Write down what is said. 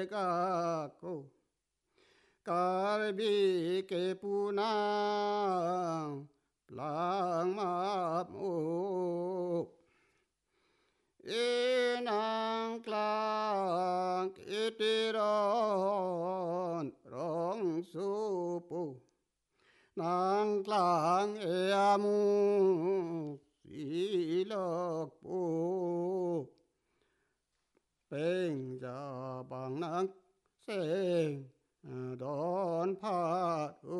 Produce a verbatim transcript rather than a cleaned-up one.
갖고 갈비께 뿌낭 랑마모 인ang klang itiron rong supu nang klang eamu silok pu beng ja bang nang seng đón phát